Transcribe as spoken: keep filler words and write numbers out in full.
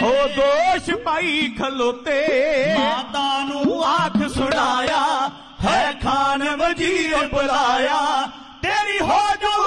हो दोष पाई खलोते माता नू आख सुनाया है खान वजीर बुलाया तेरी हो जो